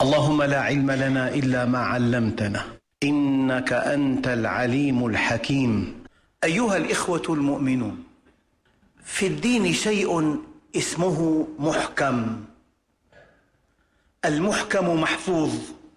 اللهم لا علم لنا إلا ما علمتنا إنك أنت العليم الحكيم. أيها الإخوة المؤمنون، في الدين شيء اسمه محكم. المحكم محفوظ،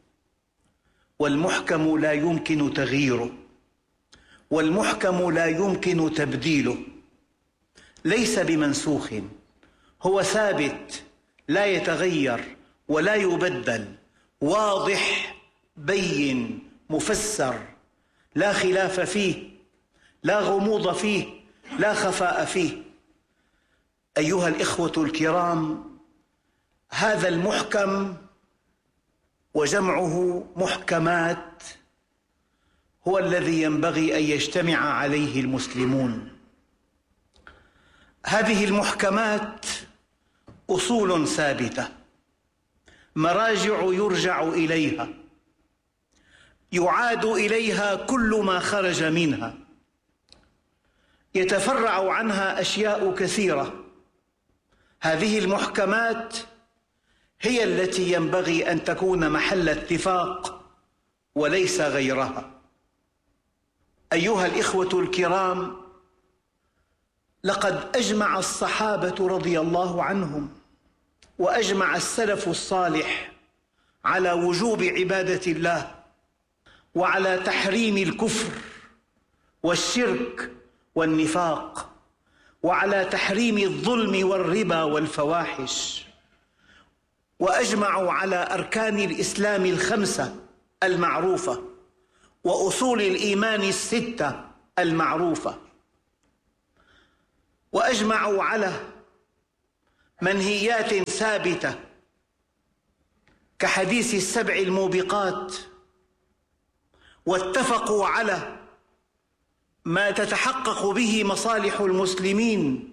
والمحكم لا يمكن تغييره، والمحكم لا يمكن تبديله، ليس بمنسوخ، هو ثابت لا يتغير ولا يبدل، واضح بين مفسر، لا خلاف فيه، لا غموض فيه، لا خفاء فيه. أيها الإخوة الكرام، هذا المحكم وجمعه محكمات هو الذي ينبغي أن يجتمع عليه المسلمون. هذه المحكمات أصول ثابتة، مراجع يرجع إليها، يعاد إليها كل ما خرج منها، يتفرع عنها أشياء كثيرة. هذه المحكمات هي التي ينبغي أن تكون محل اتفاق وليس غيرها. أيها الإخوة الكرام، لقد أجمع الصحابة رضي الله عنهم وأجمع السلف الصالح على وجوب عبادة الله، وعلى تحريم الكفر والشرك والنفاق، وعلى تحريم الظلم والربا والفواحش، وأجمعوا على أركان الإسلام الخمسة المعروفة وأصول الإيمان الستة المعروفة، وأجمعوا على منهيات ثابتة كحديث السبع الموبقات، واتفقوا على ما تتحقق به مصالح المسلمين: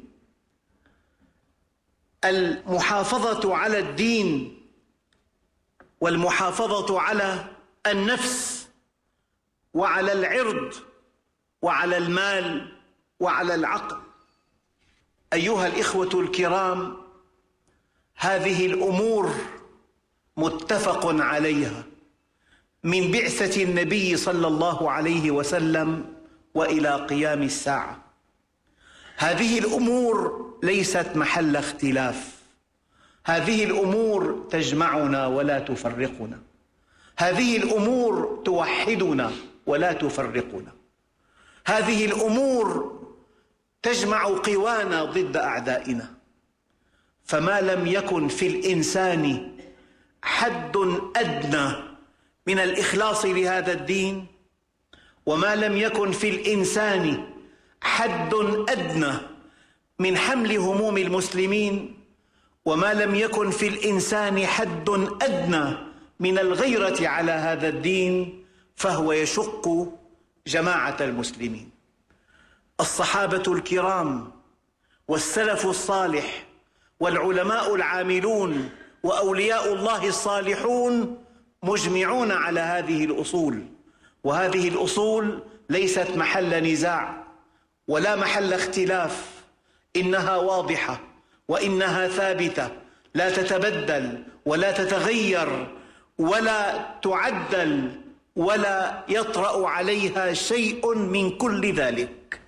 المحافظة على الدين، والمحافظة على النفس، وعلى العرض، وعلى المال، وعلى العقل. أيها الإخوة الكرام، هذه الأمور متفق عليها من بعثة النبي صلى الله عليه وسلم وإلى قيام الساعة. هذه الأمور ليست محل اختلاف، هذه الأمور تجمعنا ولا تفرقنا، هذه الأمور توحدنا ولا تفرقنا، هذه الأمور تجمع قوانا ضد أعدائنا. فما لم يكن في الإنسان حد أدنى من الإخلاص لهذا الدين، وما لم يكن في الإنسان حد أدنى من حمل هموم المسلمين، وما لم يكن في الإنسان حد أدنى من الغيرة على هذا الدين، فهو يشق جماعة المسلمين. الصحابة الكرام والسلف الصالح والعلماء العاملون وأولياء الله الصالحون مجمعون على هذه الأصول، وهذه الأصول ليست محل نزاع ولا محل اختلاف، إنها واضحة وإنها ثابتة، لا تتبدل ولا تتغير ولا تعدل ولا يطرأ عليها شيء من كل ذلك.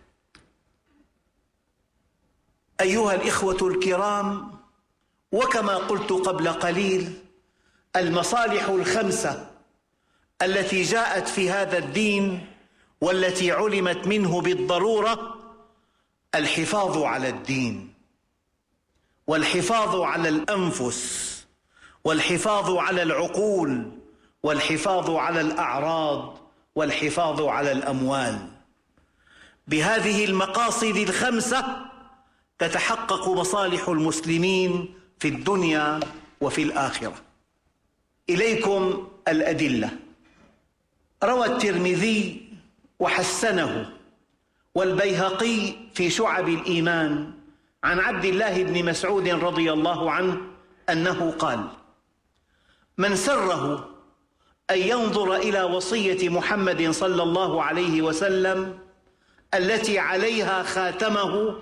أيها الإخوة الكرام، وكما قلت قبل قليل، المصالح الخمسة التي جاءت في هذا الدين والتي علمت منه بالضرورة: الحفاظ على الدين، والحفاظ على الأنفس، والحفاظ على العقول، والحفاظ على الأعراض، والحفاظ على الأموال. بهذه المقاصد الخمسة تتحقق مصالح المسلمين في الدنيا وفي الآخرة. إليكم الأدلة. روى الترمذي وحسنه والبيهقي في شعب الإيمان عن عبد الله بن مسعود رضي الله عنه أنه قال: من سره أن ينظر إلى وصية محمد صلى الله عليه وسلم التي عليها خاتمه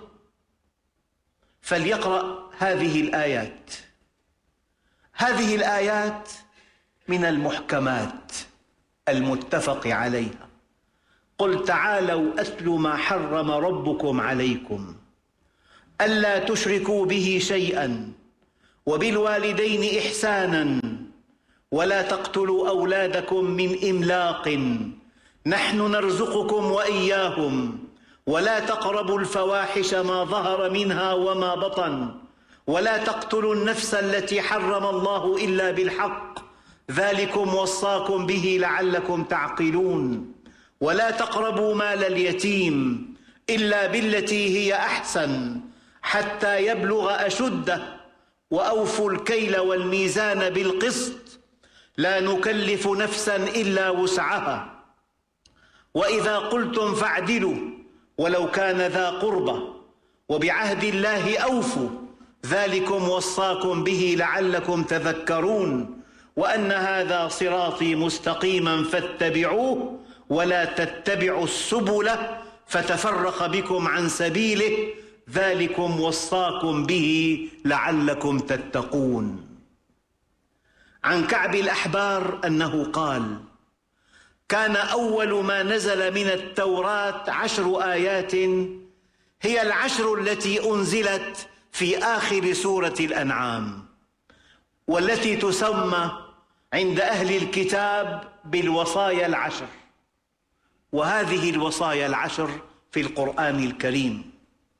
فليقرأ هذه الآيات. هذه الآيات من المحكمات المتفق عليها. قل تعالوا أتل ما حرم ربكم عليكم ألا تشركوا به شيئا وبالوالدين إحسانا ولا تقتلوا أولادكم من إملاق نحن نرزقكم وإياهم ولا تقربوا الفواحش ما ظهر منها وما بطن ولا تقتلوا النفس التي حرم الله إلا بالحق ذلكم وصاكم به لعلكم تعقلون ولا تقربوا مال اليتيم إلا بالتي هي أحسن حتى يبلغ أشده وأوفوا الكيل والميزان بالقسط لا نكلف نفسا إلا وسعها وإذا قلتم فاعدلوا ولو كان ذا قربى وبعهد الله أوفوا ذلكم وصاكم به لعلكم تذكرون وأن هذا صراطي مستقيما فاتبعوه ولا تتبعوا السبل فتفرق بكم عن سبيله ذلكم وصاكم به لعلكم تتقون. عن كعب الأحبار أنه قال: كان أول ما نزل من التوراة 10 آيات هي 10 التي أنزلت في آخر سورة الأنعام والتي تسمى عند أهل الكتاب بالوصايا 10، وهذه الوصايا 10 في القرآن الكريم.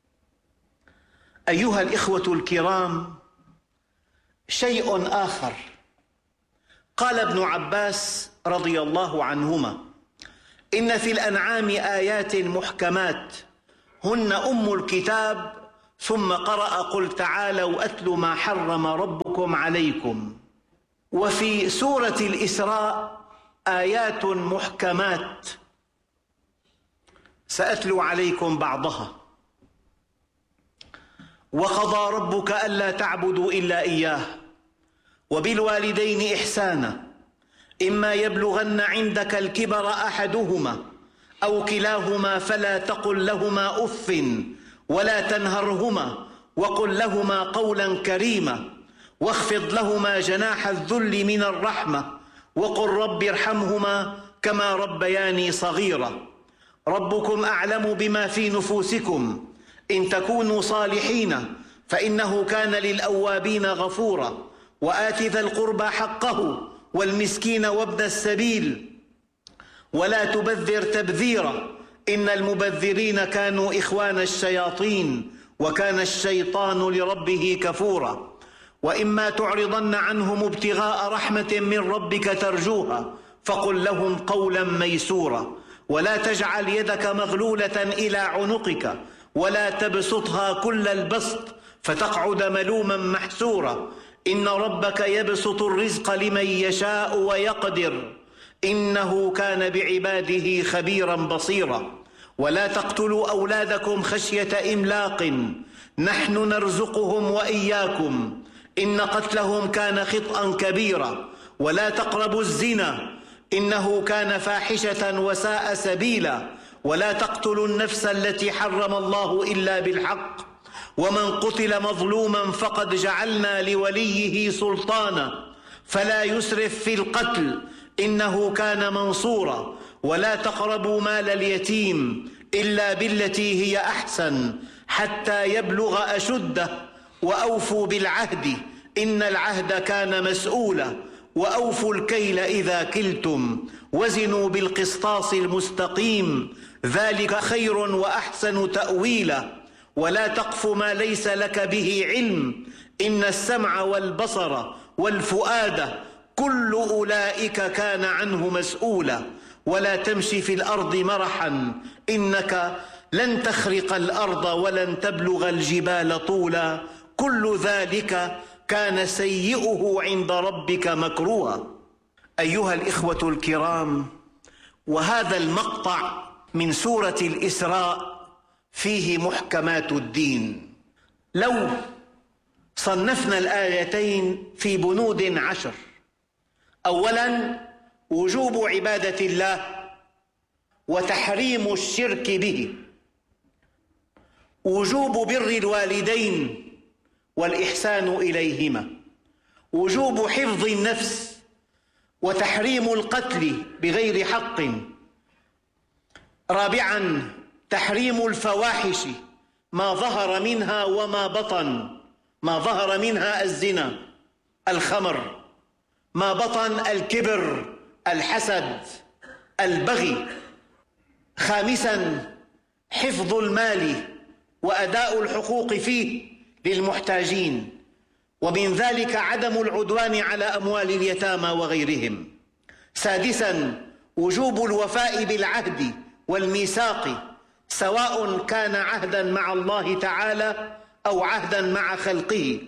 أيها الإخوة الكرام، شيء آخر قال ابن عباس رضي الله عنهما: إن في الأنعام آيات محكمات هن أم الكتاب، ثم قرأ: قل تعالوا أتل ما حرم ربكم عليكم. وفي سورة الإسراء آيات محكمات سأتلو عليكم بعضها: وقضى ربك ألا تعبدوا إلا إياه وبالوالدين إحسانا إما يبلغن عندك الكبر أحدهما أو كلاهما فلا تقل لهما أف ولا تنهرهما وقل لهما قولا كريما واخفض لهما جناح الذل من الرحمة وقل رب ارحمهما كما ربياني صغيرا ربكم أعلم بما في نفوسكم إن تكونوا صالحين فإنه كان للأوابين غفورا وآت ذا القربى حقه والمسكين وابن السبيل ولا تبذر تبذيرا إن المبذرين كانوا إخوان الشياطين وكان الشيطان لربه كفورا وإما تعرضن عنهم ابتغاء رحمة من ربك ترجوها فقل لهم قولا ميسورا ولا تجعل يدك مغلولة إلى عنقك ولا تبسطها كل البسط فتقعد ملوما محسورا إن ربك يبسط الرزق لمن يشاء ويقدر إنه كان بعباده خبيرا بصيرا ولا تقتلوا أولادكم خشية إملاق نحن نرزقهم وإياكم إن قتلهم كان خطأ كبيرا ولا تقربوا الزنا إنه كان فاحشة وساء سبيلا ولا تقتلوا النفس التي حرم الله إلا بالحق ومن قتل مظلوما فقد جعلنا لوليه سلطانا فلا يسرف في القتل إنه كان منصورا ولا تقربوا مال اليتيم إلا بالتي هي أحسن حتى يبلغ أشده وأوفوا بالعهد إن العهد كان مسؤولا وأوفوا الكيل إذا كلتم وزنوا بالقسطاس المستقيم ذلك خير وأحسن تأويلا ولا تقف ما ليس لك به علم إن السمع والبصر والفؤاد كل أولئك كان عنه مسؤولا ولا تمشي في الأرض مرحا إنك لن تخرق الأرض ولن تبلغ الجبال طولا كل ذلك كان سيئه عند ربك مكروها. أيها الإخوة الكرام، وهذا المقطع من سورة الإسراء فيه محكمات الدين. لو صنفنا الآيتين في بنود 10: أولاً وجوب عبادة الله وتحريم الشرك به، وجوب بر الوالدين والإحسان إليهما، وجوب حفظ النفس وتحريم القتل بغير حق. رابعاً تحريم الفواحش ما ظهر منها وما بطن. ما ظهر منها الزنا، الخمر، ما بطن الكبر، الحسد، البغي. خامساً حفظ المال وأداء الحقوق فيه للمحتاجين، ومن ذلك عدم العدوان على أموال اليتامى وغيرهم. سادساً وجوب الوفاء بالعهد والميثاق، سواء كان عهداً مع الله تعالى أو عهداً مع خلقه.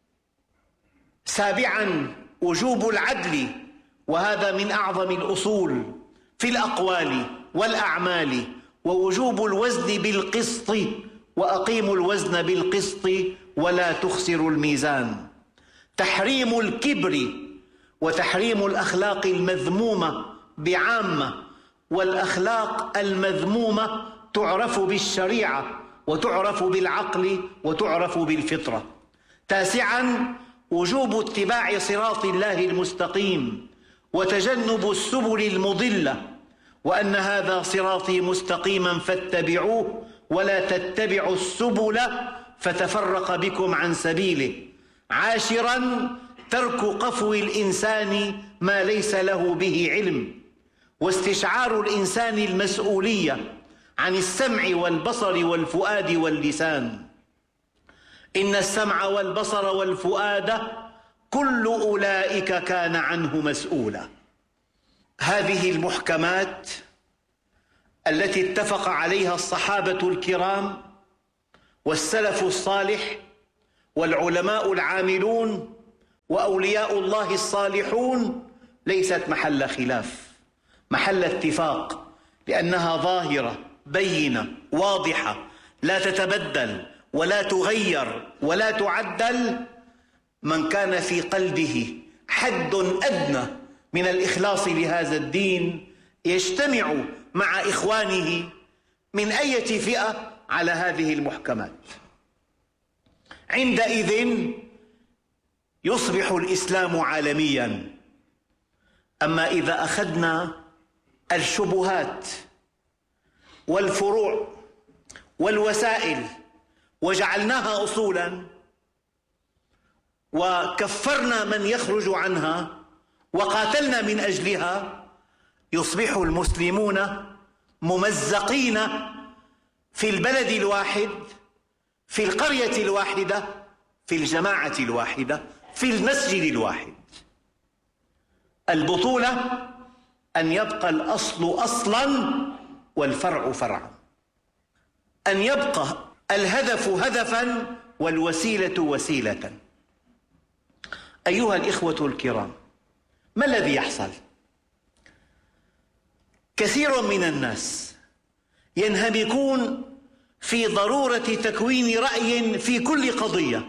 سابعاً وجوب العدل، وهذا من أعظم الأصول في الأقوال والأعمال، ووجوب الوزن بالقسط، وأقيموا الوزن بالقسط ولا تخسروا الميزان. تحريم الكبر وتحريم الأخلاق المذمومة بعامة، والأخلاق المذمومة تعرف بالشريعة وتعرف بالعقل وتعرف بالفطرة. تاسعاً وجوب اتباع صراط الله المستقيم وتجنب السبل المضلة، وأن هذا صراطي مستقيما فاتبعوه ولا تتبعوا السبل فتفرق بكم عن سبيله. عاشراً ترك قفو الإنسان ما ليس له به علم، واستشعار الإنسان المسؤولية عن السمع والبصر والفؤاد واللسان. إن السمع والبصر والفؤاد كل أولئك كان عنه مسؤولا. هذه المحكمات التي اتفق عليها الصحابة الكرام والسلف الصالح والعلماء العاملون وأولياء الله الصالحون ليست محل خلاف، محل اتفاق، لأنها ظاهرة بينة واضحة لا تتبدل ولا تغير ولا تعدل. من كان في قلبه حد أدنى من الإخلاص لهذا الدين يجتمع مع إخوانه من أي فئة على هذه المحكمات. عندئذ يصبح الإسلام عالمياً. أما إذا أخذنا الشبهات والفروع والوسائل وجعلناها أصولاً وكفرنا من يخرج عنها وقاتلنا من أجلها، يصبح المسلمون ممزقين في البلد الواحد، في القرية الواحدة، في الجماعة الواحدة، في المسجد الواحد. البطولة أن يبقى الأصل أصلاً والفرع فرعاً، أن يبقى الهدف هدفاً والوسيلة وسيلة. أيها الإخوة الكرام، ما الذي يحصل؟ كثير من الناس ينهمكون في ضرورة تكوين رأي في كل قضية،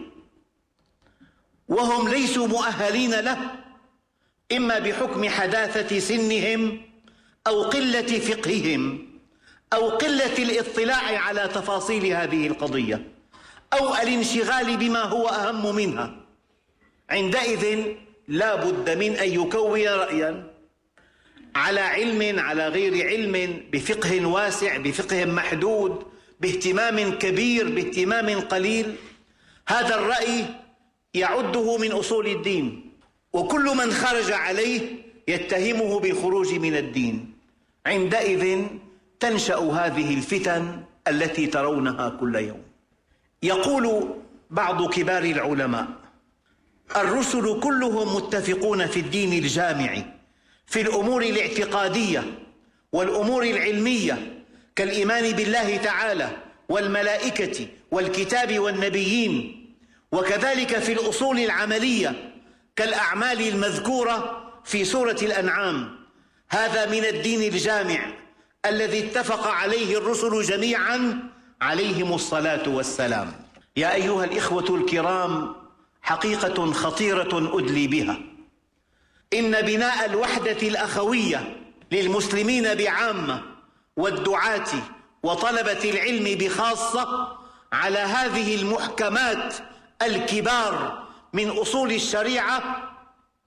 وهم ليسوا مؤهلين له، إما بحكم حداثة سنهم أو قلة فقههم أو قلة الاطلاع على تفاصيل هذه القضية أو الانشغال بما هو أهم منها. عندئذ لا بد من أن يكون رأياً على علم على غير علم، بفقه واسع بفقه محدود، باهتمام كبير باهتمام قليل. هذا الرأي يعده من أصول الدين، وكل من خرج عليه يتهمه بالخروج من الدين. عندئذ تنشأ هذه الفتن التي ترونها كل يوم. يقول بعض كبار العلماء: الرسل كلهم متفقون في الدين الجامع في الأمور الاعتقادية والأمور العلمية كالإيمان بالله تعالى والملائكة والكتاب والنبيين، وكذلك في الأصول العملية كالأعمال المذكورة في سورة الأنعام. هذا من الدين الجامع الذي اتفق عليه الرسل جميعا عليهم الصلاة والسلام. يا أيها الإخوة الكرام، حقيقة خطيرة أدلي بها: إن بناء الوحدة الأخوية للمسلمين بعامة والدعاة وطلبة العلم بخاصة على هذه المحكمات الكبار من أصول الشريعة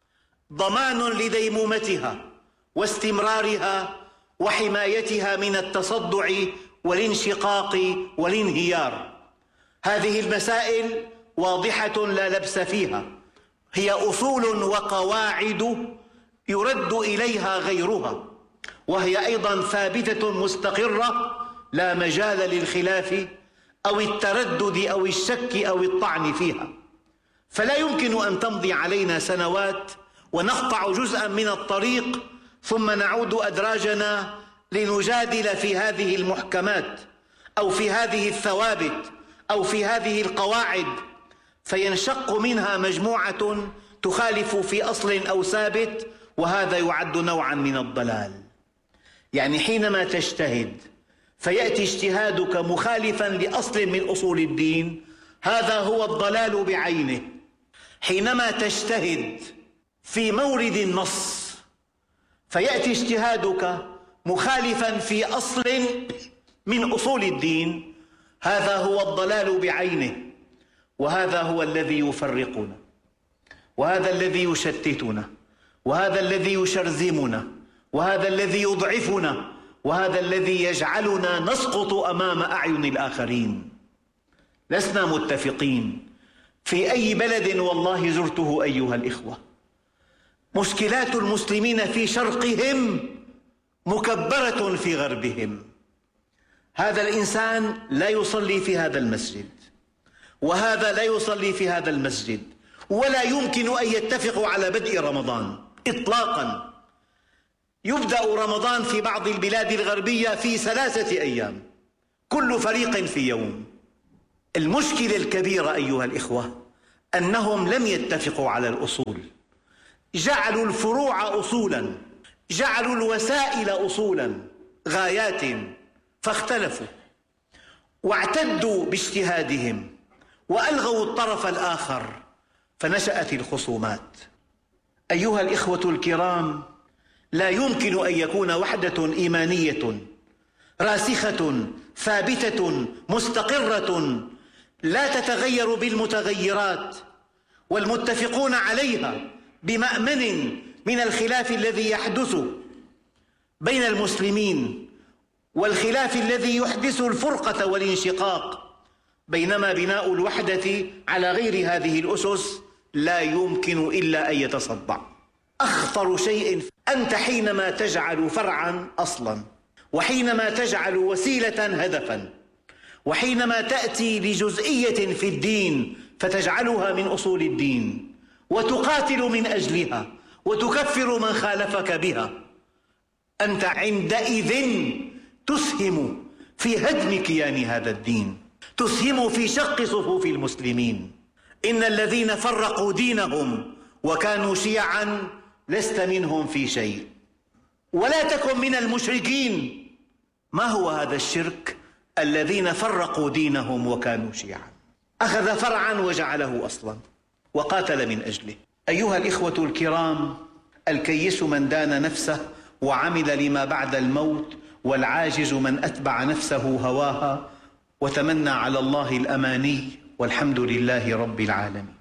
ضمان لديمومتها واستمرارها وحمايتها من التصدع والانشقاق والانهيار. هذه المسائل واضحة لا لبس فيها، هي أصول وقواعد يرد إليها غيرها، وهي أيضا ثابتة مستقرة لا مجال للخلاف أو التردد أو الشك أو الطعن فيها. فلا يمكن أن تمضي علينا سنوات ونقطع جزءا من الطريق ثم نعود أدراجنا لنجادل في هذه المحكمات أو في هذه الثوابت أو في هذه القواعد، فينشق منها مجموعة تخالف في أصل أو ثابت، وهذا يعد نوعا من الضلال. يعني حينما تجتهد فيأتي اجتهادك مخالفا لأصل من أصول الدين، هذا هو الضلال بعينه. حينما تجتهد في مورد النص فيأتي اجتهادك مخالفا في أصل من أصول الدين، هذا هو الضلال بعينه، وهذا هو الذي يفرقنا، وهذا الذي يشتتنا، وهذا الذي يشرذمنا، وهذا الذي يضعفنا، وهذا الذي يجعلنا نسقط أمام أعين الآخرين. لسنا متفقين في أي بلد والله زرته أيها الإخوة. مشكلات المسلمين في شرقهم مكبرة في غربهم. هذا الإنسان لا يصلي في هذا المسجد، وهذا لا يصلي في هذا المسجد، ولا يمكن أن يتفقوا على بدء رمضان إطلاقا. يبدأ رمضان في بعض البلاد الغربية في 3 أيام، كل فريق في يوم. المشكلة الكبيرة أيها الإخوة أنهم لم يتفقوا على الأصول، جعلوا الفروع أصولا، جعلوا الوسائل أصولا، غايات، فاختلفوا واعتدوا باجتهادهم وألغوا الطرف الآخر فنشأت الخصومات. أيها الإخوة الكرام، لا يمكن أن يكون وحدة إيمانية راسخة ثابتة مستقرة لا تتغير بالمتغيرات والمتفقون عليها بمأمن من الخلاف الذي يحدث بين المسلمين والخلاف الذي يحدث الفرقة والانشقاق، بينما بناء الوحدة على غير هذه الأسس لا يمكن إلا أن يتصدع. أخطر شيء أنت حينما تجعل فرعا أصلا، وحينما تجعل وسيلة هدفا، وحينما تأتي لجزئية في الدين فتجعلها من أصول الدين وتقاتل من أجلها وتكفر من خالفك بها، أنت عندئذ تسهم في هدم كيان هذا الدين، تسهم في شق صفوف المسلمين. إن الذين فرقوا دينهم وكانوا شيعا لست منهم في شيء، ولا تكن من المشركين. ما هو هذا الشرك؟ الذين فرقوا دينهم وكانوا شيعا، أخذ فرعا وجعله أصلا وقاتل من أجله. أيها الإخوة الكرام، الكيس من دان نفسه وعمل لما بعد الموت، والعاجز من أتبع نفسه هواها وتمنى على الله الأماني، والحمد لله رب العالمين.